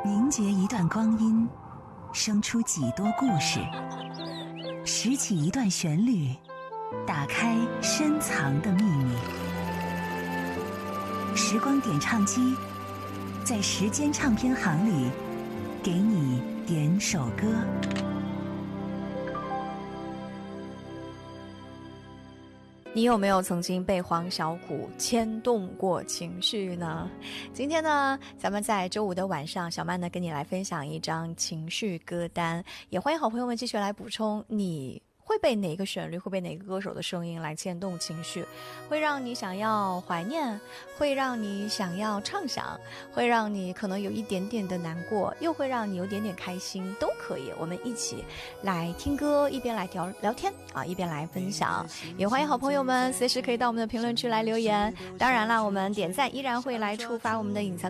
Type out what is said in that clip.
凝结一段光阴，生出几多故事，拾起一段旋律，打开深藏的秘密。时光点唱机，在时间唱片行里，给你点首歌。 你有没有曾经被黄小琥牵动过情绪呢？今天呢，咱们在周五的晚上，小曼呢跟你来分享一张情绪歌单，也欢迎好朋友们继续来补充，你会被哪个旋律，会被哪个歌手的声音来牵动情绪，会让你想要怀念，会让你想要畅想，会让你可能有一点点的难过，又会让你有点点开心，都可以。我们一起来听歌，一边来聊天啊，一边来分享。也欢迎好朋友们随时可以到我们的评论区来留言。当然啦，我们点赞依然会来触发我们的隐藏